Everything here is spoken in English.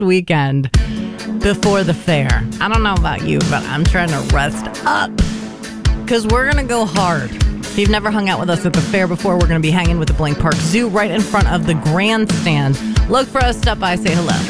weekend before the fair. I don't know about you, but I'm trying to rest up because we're going to go hard. If you've never hung out with us at the fair before, we're going to be hanging with the Blank Park Zoo right in front of the grandstand. Look for us, stop by, say hello.